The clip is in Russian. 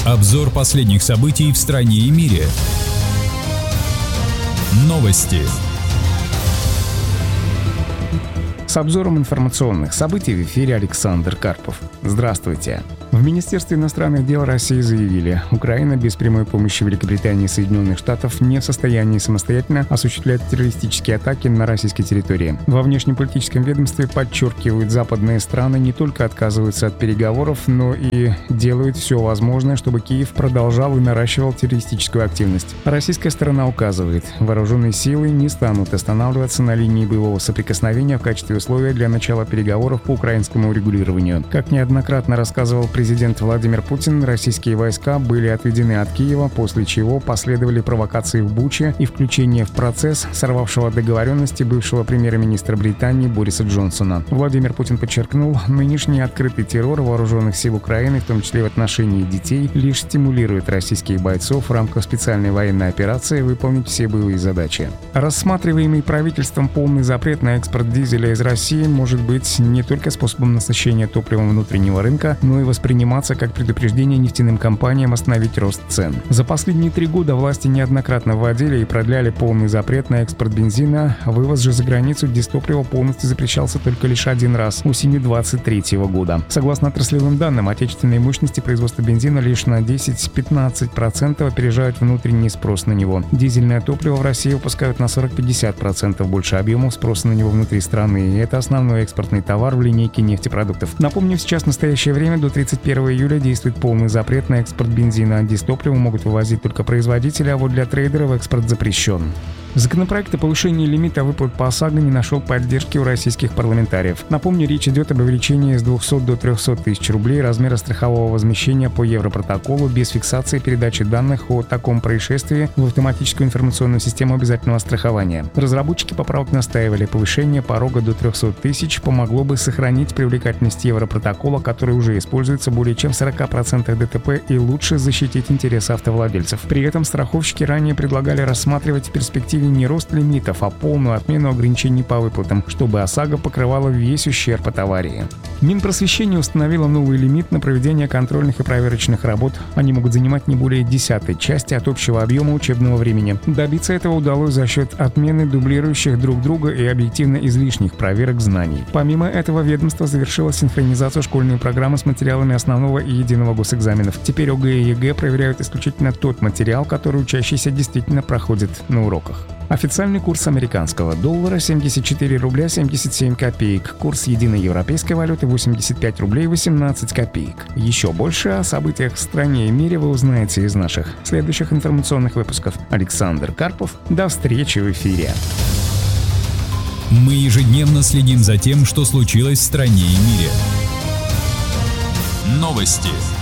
Обзор последних событий в стране и мире. Новости. С обзором информационных событий в эфире Александр Карпов. Здравствуйте. В Министерстве иностранных дел России заявили, Украина без прямой помощи Великобритании и Соединенных Штатов не в состоянии самостоятельно осуществлять террористические атаки на российской территории. Во внешнеполитическом ведомстве подчеркивают, западные страны не только отказываются от переговоров, но и делают все возможное, чтобы Киев продолжал и наращивал террористическую активность. Российская сторона указывает, вооруженные силы не станут останавливаться на линии боевого соприкосновения в качестве условия для начала переговоров по украинскому урегулированию. Как неоднократно рассказывал президент Владимир Путин, российские войска были отведены от Киева, после чего последовали провокации в Буче и включение в процесс сорвавшего договоренности бывшего премьер-министра Британии Бориса Джонсона. Владимир Путин подчеркнул, нынешний открытый террор вооруженных сил Украины, в том числе в отношении детей, лишь стимулирует российских бойцов в рамках специальной военной операции выполнить все боевые задачи. Рассматриваемый правительством полный запрет на экспорт дизеля из России может быть не только способом насыщения топливом внутреннего рынка, но и восприниматься как предупреждение нефтяным компаниям остановить рост цен. За последние 3 года власти неоднократно вводили и продляли полный запрет на экспорт бензина, вывоз же за границу дистоплива полностью запрещался только лишь один раз, осенью 2023 года. Согласно отраслевым данным, отечественные мощности производства бензина лишь на 10-15% опережают внутренний спрос на него. Дизельное топливо в России выпускают на 40-50% больше объемов спроса на него внутри страны, и это основной экспортный товар в линейке нефтепродуктов. Напомню, сейчас в настоящее время до 31 июля действует полный запрет на экспорт бензина. Дистопливо могут вывозить только производители, а вот для трейдеров экспорт запрещен. Законопроект о повышении лимита выплат по ОСАГО не нашел поддержки у российских парламентариев. Напомню, речь идет об увеличении с 200 до 300 тысяч рублей размера страхового возмещения по Европротоколу без фиксации передачи данных о таком происшествии в автоматическую информационную систему обязательного страхования. Разработчики поправок настаивали, повышение порога до 300 тысяч помогло бы сохранить привлекательность Европротокола, который уже используется более чем в 40% ДТП, и лучше защитить интересы автовладельцев. При этом страховщики ранее предлагали рассматривать в перспективе не рост лимитов, а полную отмену ограничений по выплатам, чтобы ОСАГО покрывала весь ущерб от аварии. Минпросвещение установило новый лимит на проведение контрольных и проверочных работ. Они могут занимать не более 10-й части от общего объема учебного времени. Добиться этого удалось за счет отмены дублирующих друг друга и объективно излишних проверок знаний. Помимо этого, ведомство завершило синхронизацию школьной программы с материалами основного и единого госэкзаменов. Теперь ОГЭ и ЕГЭ проверяют исключительно тот материал, который учащийся действительно проходит на уроках. Официальный курс американского доллара 74 рубля 77 копеек. Курс единой европейской валюты 85 рублей 18 копеек. Еще больше о событиях в стране и мире вы узнаете из наших следующих информационных выпусков. Александр Карпов. До встречи в эфире. Мы ежедневно следим за тем, что случилось в стране и мире. Новости.